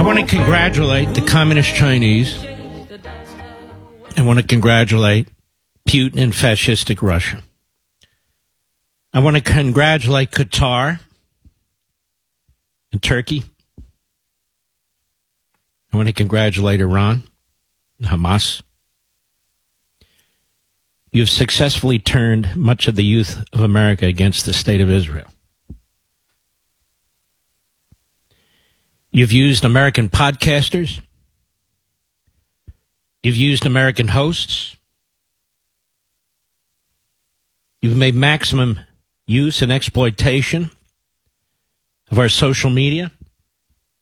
I want to congratulate the Communist Chinese. I want to congratulate Putin and fascistic Russia. I want to congratulate Qatar and Turkey. I want to congratulate Iran and Hamas. You have successfully turned much of the youth of America against the state of Israel. You've used American podcasters. You've used American hosts. You've made maximum use and exploitation of our social media.